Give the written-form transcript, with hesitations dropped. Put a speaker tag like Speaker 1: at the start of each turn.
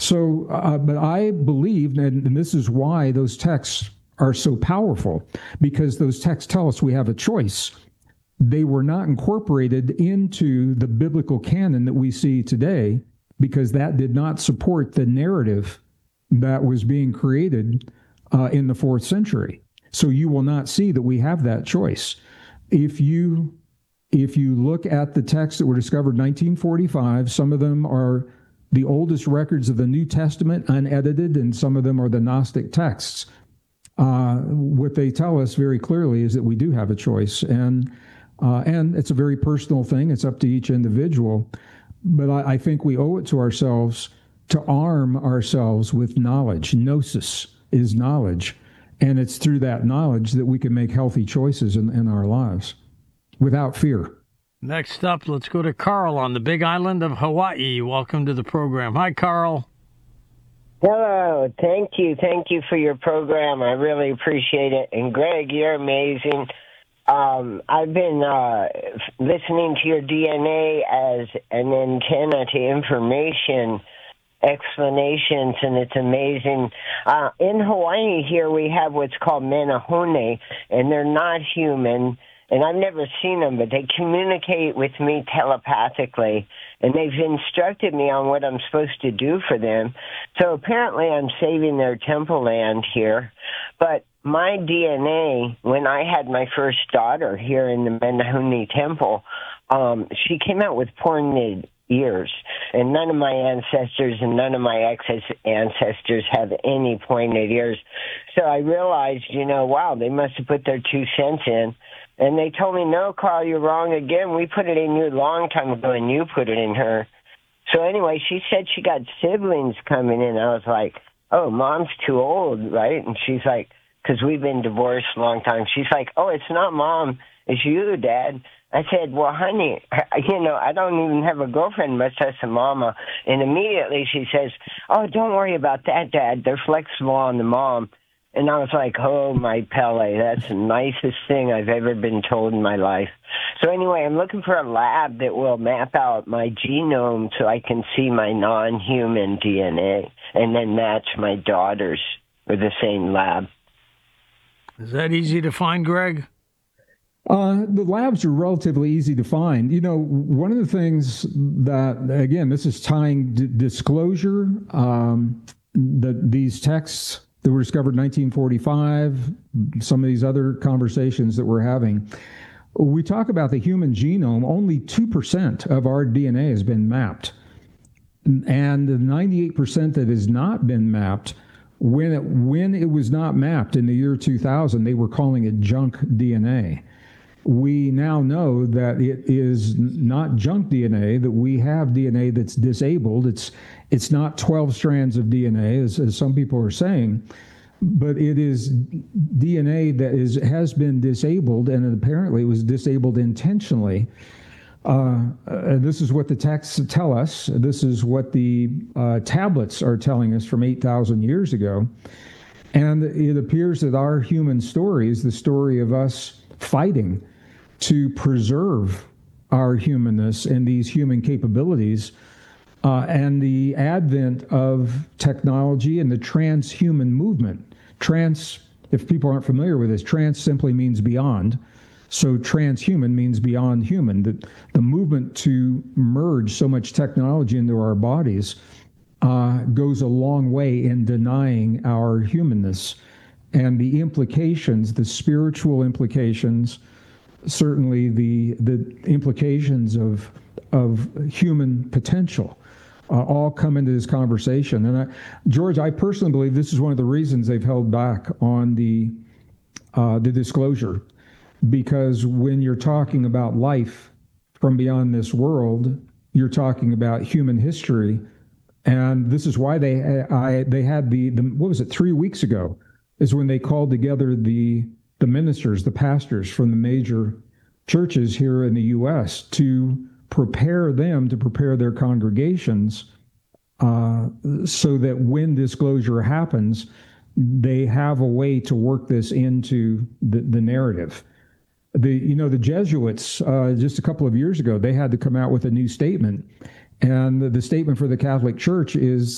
Speaker 1: But I believe, and this is why those texts are so powerful, because those texts tell us we have a choice. They were not incorporated into the biblical canon that we see today because that did not support the narrative that was being created in the 4th century. So you will not see that we have that choice. If you look at the texts that were discovered in 1945, some of them are the oldest records of the New Testament, unedited, and some of them are the Gnostic texts. What they tell us very clearly is that we do have a choice, and it's a very personal thing. It's up to each individual. But I think we owe it to ourselves to arm ourselves with knowledge. Gnosis is knowledge, and it's through that knowledge that we can make healthy choices in our lives without fear.
Speaker 2: Next up, let's go to Carl on the big island of Hawaii. Welcome to the program. Hi, Carl.
Speaker 3: Hello. Thank you. Thank you for your program. I really appreciate it. And Greg, you're amazing. I've been listening to your DNA as an antenna to information explanations, and it's amazing. In Hawaii here, we have what's called menehune, and they're not human. And I've never seen them, but they communicate with me telepathically, and they've instructed me on what I'm supposed to do for them. So apparently I'm saving their temple land here. But my DNA, when I had my first daughter here in the Menehune temple, she came out with pointed ears, and none of my ancestors and none of my ex-ancestors have any pointed ears. So I realized, wow, they must have put their 2 cents in. And they told me, no, Carl, you're wrong again. We put it in you a long time ago, and you put it in her. So anyway, she said she got siblings coming in. I was like, oh, Mom's too old, right? And she's like, because we've been divorced a long time. She's like, oh, it's not Mom, it's you, Dad. I said, well, honey, I don't even have a girlfriend, much less a mama. And immediately she says, oh, don't worry about that, Dad. They're flexible on the mom. And I was like, oh, my Pele, that's the nicest thing I've ever been told in my life. So anyway, I'm looking for a lab that will map out my genome so I can see my non-human DNA and then match my daughter's with the same lab.
Speaker 2: Is that easy to find, Greg?
Speaker 1: The labs are relatively easy to find. One of the things that, again, this is tying disclosure, these texts that were discovered in 1945, some of these other conversations that we're having. We talk about the human genome, only 2% of our DNA has been mapped. And the 98% that has not been mapped, when it was not mapped in the year 2000, they were calling it junk DNA. We now know that it is not junk DNA, that we have DNA that's disabled. It's not 12 strands of DNA, as some people are saying, but it is DNA that has been disabled, and apparently it was disabled intentionally. This is what the texts tell us. This is what the tablets are telling us from 8,000 years ago. And it appears that our human story is the story of us fighting to preserve our humanness and these human capabilities, and the advent of technology and the transhuman movement. If people aren't familiar with this, trans simply means beyond. So transhuman means beyond human. The movement to merge so much technology into our bodies goes a long way in denying our humanness. And the implications, the spiritual implications, certainly the implications of human potential all come into this conversation. And George, I personally believe this is one of the reasons they've held back on the disclosure, because when you're talking about life from beyond this world, you're talking about human history. And this is why they had the what was it, 3 weeks ago, is when they called together the ministers, the pastors from the major churches here in the U.S. to prepare their congregations so that when disclosure happens, they have a way to work this into the narrative. The Jesuits, just a couple of years ago, they had to come out with a new statement. And the statement for the Catholic Church is